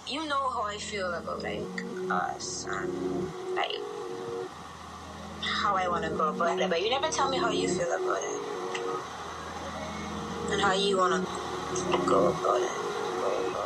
you know how I feel about like us and like how I want to go about it, but you never tell me how you feel about it and how you want to go about it.